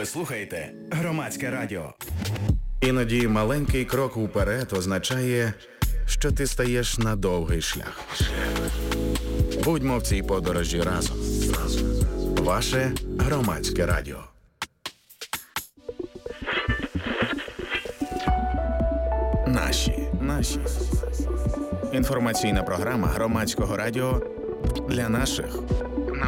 Ви слухаєте Громадське радіо. Іноді маленький крок уперед означає, що ти стаєш на довгий шлях. Будьмо в цій подорожі разом. Ваше Громадське радіо. Наші. Інформаційна програма Громадського радіо для наших.